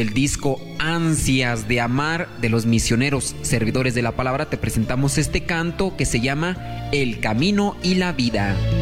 del disco Ansias de Amar de los Misioneros Servidores de la Palabra, te presentamos este canto que se llama El Camino y la Vida.